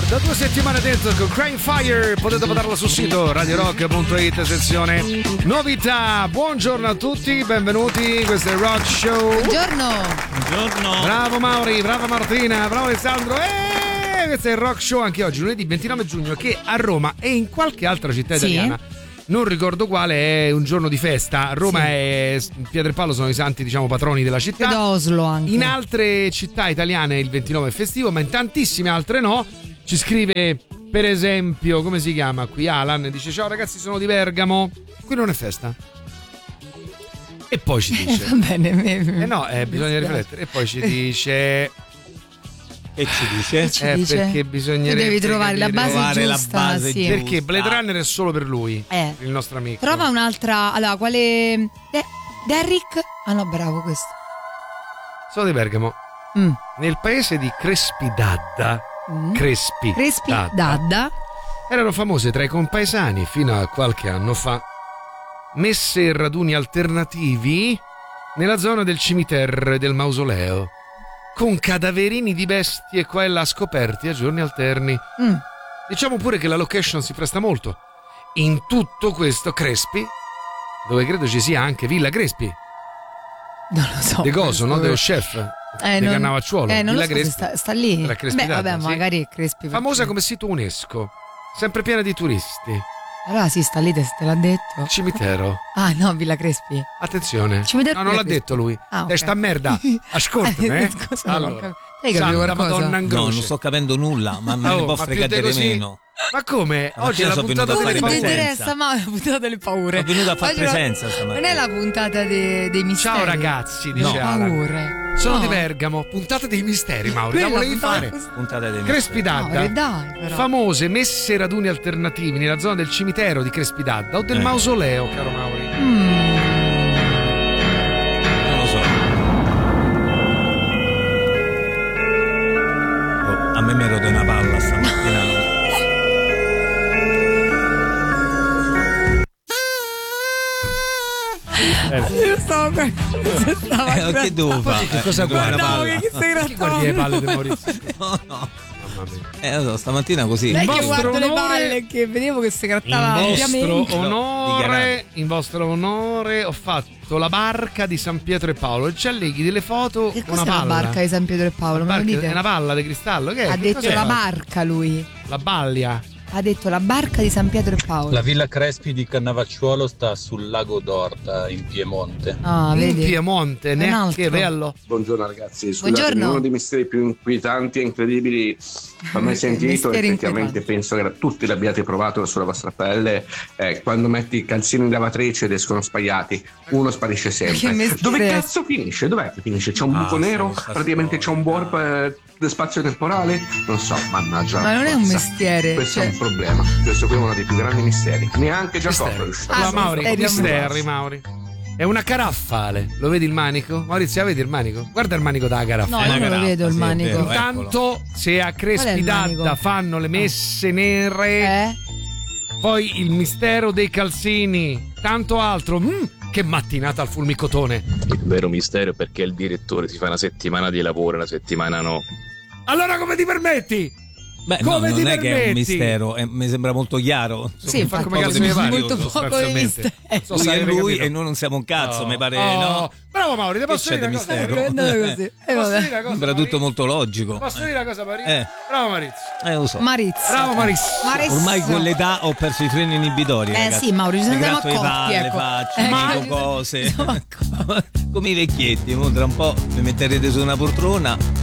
Da 2 settimane dentro con Crime Fire, potete votarla sul sito radiorock.it, sezione novità. Buongiorno a tutti, benvenuti, questo è il Rock Show. Buongiorno. Buongiorno. Bravo Mauri, brava Martina, bravo Alessandro. Questo è il Rock Show anche oggi, lunedì 29 giugno, che a Roma e in qualche altra città italiana, non ricordo quale, è un giorno di festa. A Roma è Pietro e sono i santi, diciamo, patroni della città. Ed Oslo anche. In altre città italiane il 29 è festivo, ma in tantissime altre no. Ci scrive, per esempio, come si chiama qui? Alan dice: ciao ragazzi, sono di Bergamo. Qui non è festa. E poi ci dice: va bene, bisogna riflettere. E poi ci dice. E ci dice? Perché bisognerebbe. Tu devi trovare la base giusta. Base sì. Perché Blade Runner è solo per lui, il nostro amico. Trova un'altra. Allora, quale. Derrick? Ah no, bravo questo. Sono di Bergamo. Nel paese di Crespidadda. Crespidadda. Erano famose tra i compaesani fino a qualche anno fa messe e raduni alternativi nella zona del cimitero del mausoleo, con cadaverini di bestie qua e là scoperti a giorni alterni. Diciamo pure che la location si presta molto. In tutto questo Crespi, dove credo ci sia anche Villa Crespi. Non lo so. De Coso, no? Dello chef di Cannavacciuolo. Non Villa lo so, Crespi. sta lì. Beh, vabbè, magari è Crespi. Famosa come sito UNESCO, sempre piena di turisti. Allora sì, sta lì, te l'ha detto. Cimitero. Ah no, Villa Crespi. Attenzione. Cimitero No, non l'ha Crespi. detto lui. Okay. Sta merda. Ascoltami, Scusa, allora. Hai capito Santa qualcosa? Madonna No, non sto capendo nulla, ma me ne può ma fregare più di così? meno. Ma come? Oggi è la sono puntata venuto a delle fare Non ti paure. presenza. interessa, ma la puntata delle paure. Sono venuto a fare Oggi presenza stamattina. Non è la puntata dei misteri. Ciao ragazzi, dice No, Alan. paure. Sono No. di Bergamo, puntata dei misteri, Mauri. La Quella volevi fare? Puntata dei Crespidadda. No, dai, però. Famose messe e raduni alternativi nella zona del cimitero di Crespidadda o del mausoleo, caro Mauri. Non lo so. A me mi ero di una palla stamattina. Io stavo Che devo fare? Che cosa guarda? Guardavo che stai Chi guardi le palle di Maurizio? No. Mamma mia. Lo so, stamattina così. Lei In che vostro guardo le onore- palle che vedevo che si grattava In ampiamente. in vostro onore ho fatto la barca di San Pietro e Paolo e ci alleghi delle foto. Che una cos'è la palla. barca di San Pietro e Paolo? Me lo Barca- dite? è una palla di cristallo, che è? Ha Che detto cos'è? la barca lui. La baglia. Ha detto la barca di San Pietro e Paolo. La Villa Crespi di Cannavacciuolo sta sul lago d'Orta in Piemonte. Ah, In vedi? Piemonte, Un neanche altro. bello. Buongiorno ragazzi, scusate, Buongiorno. uno dei misteri più inquietanti e incredibili che ho mai sentito, Misteri effettivamente penso che tutti l'abbiate provato sulla vostra pelle, quando metti i calzini in lavatrice ed escono spagliati, uno sparisce Che sempre. mestiere Dove è? cazzo finisce? Dov'è che finisce? C'è un buco nero? Praticamente c'è un warp spazio temporale? Non so, mannaggia. Ma non è un forza. mestiere. Questo è Cioè, un problema. Questo qui è uno dei più grandi misteri. Neanche Giacomo è riuscito. Allora, sì, Mauri, misteri, misteri, Mauri. È una caraffale. Lo vedi il manico? Maurizio, vedi il manico? Guarda il manico della no, caraffale. io non lo vedo il sì, è manico. vero. Intanto, se a Qual è il Crespidadda manico? fanno le messe nere, poi il mistero dei calzini, tanto altro. Che mattinata al fulmicotone. Il vero mistero è perché il direttore si fa una settimana di lavoro e una settimana no. Allora come ti permetti? Beh, no, Come ti non è che è un permetti? mistero, mi sembra molto chiaro. Sì, infatti, come cazzo mi pare? molto poco di mistero. Lui è lui e noi non siamo un cazzo, mi pare, no? Bravo Mauri, ti posso Che dire c'è una di cosa? mistero? È andato così. Posso dire una cosa, Sembra Mauri? tutto molto logico. Posso dire una cosa, Maurizio? Bravo Maurizio. Lo so. Marizio. Bravo Maurizio. Ormai con l'età ho perso i freni inibitori. ragazzi. sì, Mauro, ci Mi siamo gratto le accorti, palle, ecco. faccio, Ma- dico cose. Come i vecchietti, mo tra un po' mi metterete su una poltrona.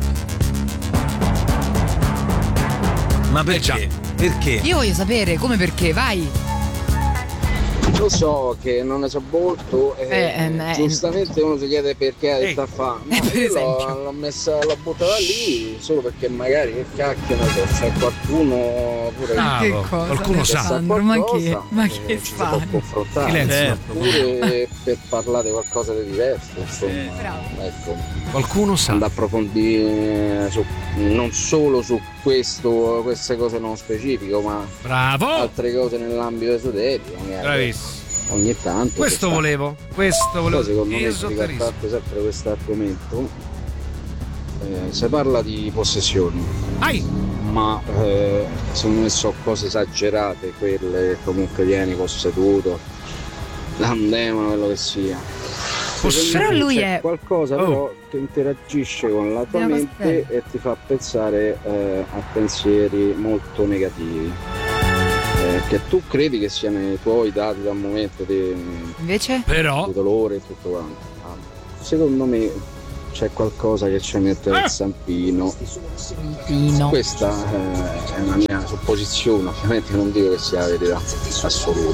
Ma perché? Perché? Io voglio sapere come, perché, vai. Lo so che non ne so molto e giustamente uno si chiede perché ha detto a fa. Ma per io esempio. l'ho buttata lì solo perché magari che cacchio ne so, c'è qualcuno pure Bravo, Che cosa? qualcuno sa. Alessandro, ma che ci si può fai? confrontare. Silenzio. Certo. Oppure per parlare di qualcosa di diverso, insomma. Bravo. Ecco, Qualcuno sa. andare a approfondire non solo su queste cose non specifiche, ma Bravo. altre cose nell'ambito esoterico, magari. Bravissimo. Ogni tanto. Questo ci sta. volevo. Poi secondo me, Esoterismo. ricordate sempre questo argomento, si parla di possessioni. Ai! ma secondo me sono cose esagerate quelle, comunque vieni posseduto, l'andemano, quello che sia. Però lui c'è è qualcosa però che interagisce con la tua mente e ti fa pensare a pensieri molto negativi, che tu credi che siano i tuoi dati da un momento di dolore e tutto quanto. Secondo me c'è qualcosa che ci mette nel zampino. Questa è una mia supposizione, ovviamente non dico che sia la verità assoluta,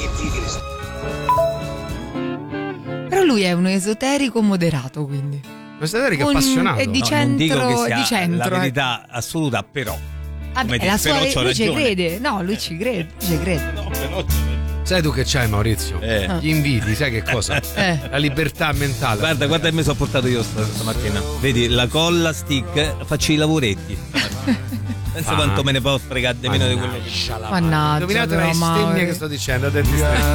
però lui è un esoterico moderato, quindi un esoterico appassionato. È di centro, non dico che sia di centro, la verità assoluta, però vabbè, la sua, lui ci crede. No, lui ci crede. No, però sai tu che c'hai, Maurizio? Gli inviti, sai che cosa? La libertà mentale. Guarda che mi sono portato io stamattina. Vedi, la colla stick, faccio i lavoretti. Pensa quanto me ne posso fregare di meno di quello che Mannaggia, indovinato la bestemmia che sto dicendo.